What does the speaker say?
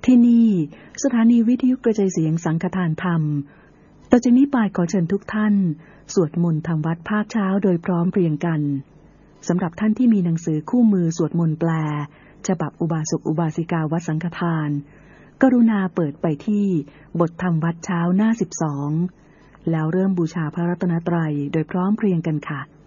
ที่นี่สถานีวิทยุกระจายเสียงสังฆทานธรรมต่อจากนี้ไปขอเชิญทุกท่านสวดมนต์ทำวัดภาคเช้าโดยพร้อมเพรียงกันสำหรับท่านที่มีหนังสือคู่มือสวดมนต์แปลฉบับอุบาสกอุบาสิกาวัดสังฆทานกรุณาเปิดไปที่บทธรรมวัดเช้าหน้า12แล้วเริ่มบูชาพระรัตนตรัยโดยพร้อมเพรียงกันค่ะ